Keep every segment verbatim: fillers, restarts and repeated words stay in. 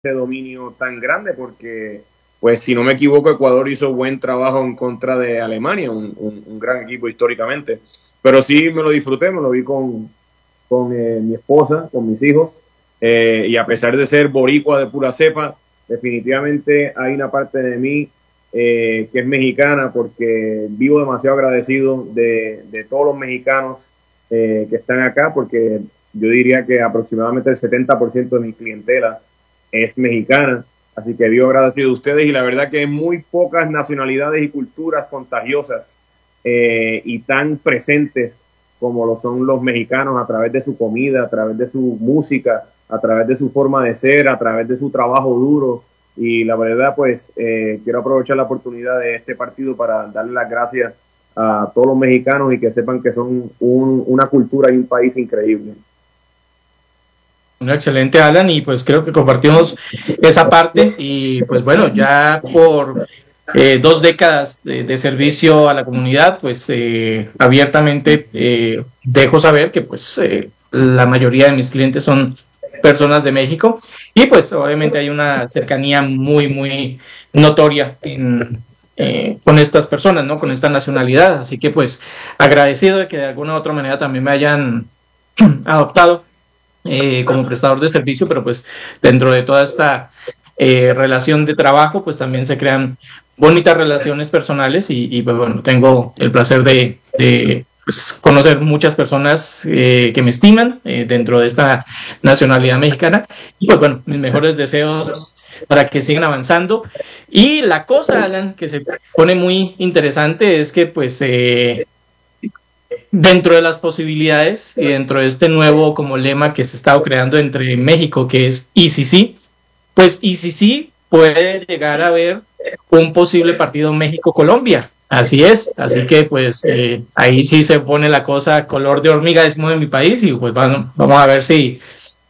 ese dominio tan grande, porque, pues, si no me equivoco, Ecuador hizo buen trabajo en contra de Alemania, un, un, un gran equipo históricamente. Pero sí me lo disfruté, me lo vi con, con eh, mi esposa, con mis hijos, eh, y a pesar de ser boricua de pura cepa, definitivamente hay una parte de mí eh, que es mexicana, porque vivo demasiado agradecido de, de todos los mexicanos eh, que están acá, porque yo diría que aproximadamente el setenta por ciento de mi clientela es mexicana, así que vivo agradecido de ustedes, y la verdad que hay muy pocas nacionalidades y culturas contagiosas eh, y tan presentes como lo son los mexicanos, a través de su comida, a través de su música, a través de su forma de ser, a través de su trabajo duro. Y la verdad, pues, eh, quiero aprovechar la oportunidad de este partido para darle las gracias a todos los mexicanos y que sepan que son un, una cultura y un país increíble. Excelente, Alan, y pues creo que compartimos esa parte, y pues bueno, ya por eh, dos décadas de, de servicio a la comunidad, pues eh, abiertamente eh, dejo saber que pues eh, la mayoría de mis clientes son personas de México, y pues obviamente hay una cercanía muy, muy notoria en, eh, con estas personas, ¿no? Con esta nacionalidad, así que pues agradecido de que de alguna u otra manera también me hayan adoptado eh, como prestador de servicio, pero pues dentro de toda esta eh, relación de trabajo, pues también se crean bonitas relaciones personales, y, y pues bueno, tengo el placer de, de pues, conocer muchas personas eh, que me estiman eh, dentro de esta nacionalidad mexicana, y pues bueno, mis mejores deseos para que sigan avanzando. Y la cosa, Alan, que se pone muy interesante es que pues eh, dentro de las posibilidades y dentro de este nuevo como lema que se ha estado creando entre México, que es E C C, pues E C C puede llegar a ver un posible partido México-Colombia. Así es, así que pues eh, ahí sí se pone la cosa color de hormiga, decimos en mi país, y pues vamos, vamos a ver si,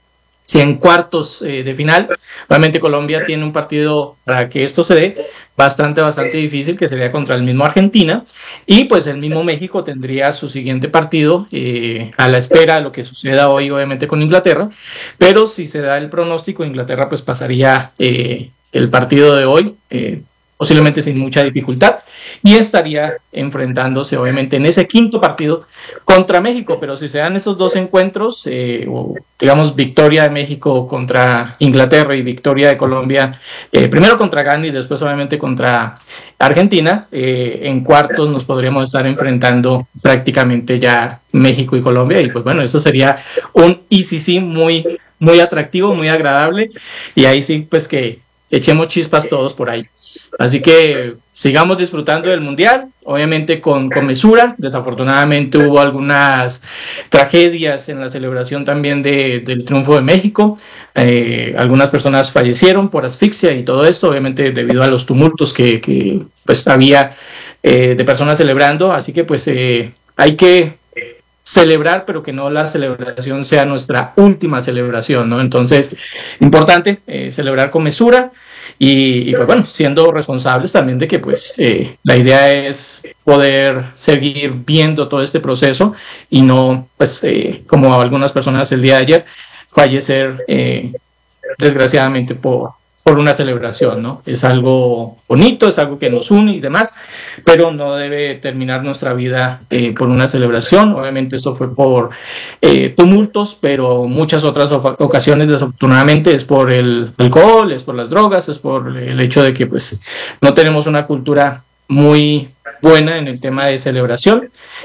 si en cuartos eh, de final, obviamente Colombia tiene un partido para que esto se dé bastante, bastante difícil, que sería contra el mismo Argentina, y pues el mismo México tendría su siguiente partido eh, a la espera de lo que suceda hoy, obviamente con Inglaterra, pero si se da el pronóstico, Inglaterra pues pasaría eh, el partido de hoy, eh, posiblemente sin mucha dificultad, y estaría enfrentándose obviamente en ese quinto partido contra México. Pero si se dan esos dos encuentros, eh, o digamos victoria de México contra Inglaterra y victoria de Colombia, eh, primero contra Ghana y después obviamente contra Argentina, eh, en cuartos nos podríamos estar enfrentando prácticamente ya México y Colombia, y pues bueno, eso sería un E C C muy, muy atractivo, muy agradable, y ahí sí pues que echemos chispas todos por ahí. Así que sigamos disfrutando del Mundial, obviamente con, con mesura. Desafortunadamente hubo algunas tragedias en la celebración también de, del triunfo de México. Eh, algunas personas fallecieron por asfixia y todo esto, obviamente debido a los tumultos que, que pues, había eh, de personas celebrando. Así que pues eh, hay que celebrar, pero que no la celebración sea nuestra última celebración, ¿no? Entonces, importante eh, celebrar con mesura, y, y pues bueno, siendo responsables también de que pues eh, la idea es poder seguir viendo todo este proceso y no, pues eh, como algunas personas el día de ayer, fallecer eh, desgraciadamente por por una celebración, ¿no? Es algo bonito, es algo que nos une y demás, pero no debe terminar nuestra vida eh, por una celebración. Obviamente esto fue por eh, tumultos, pero muchas otras ocasiones desafortunadamente es por el alcohol, es por las drogas, es por el hecho de que pues no tenemos una cultura muy buena en el tema de celebración,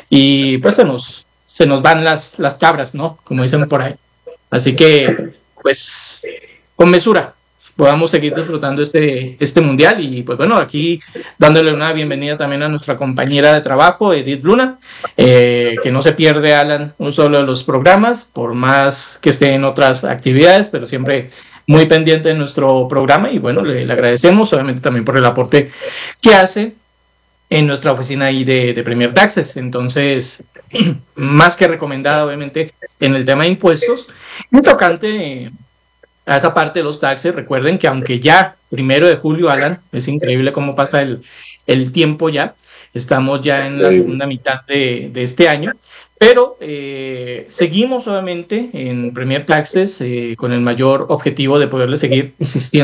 y pues se nos, se nos van las, las cabras, ¿no? Como dicen por ahí. Así que pues con mesura podamos seguir disfrutando este, este mundial, y pues bueno, aquí dándole una bienvenida también a nuestra compañera de trabajo, Edith Luna, eh, que no se pierde, Alan, un solo de los programas, por más que esté en otras actividades, pero siempre muy pendiente de nuestro programa, y bueno, le, le agradecemos obviamente también por el aporte que hace en nuestra oficina ahí de, de Premier Taxes. Entonces, más que recomendada obviamente en el tema de impuestos, un tocante a esa parte de los taxes. Recuerden que aunque ya primero de julio, Alan, es increíble cómo pasa el, el tiempo ya, estamos ya en la segunda mitad de, de este año, Pero eh, seguimos obviamente en Premier Access eh, con el mayor objetivo de poderle seguir insistiendo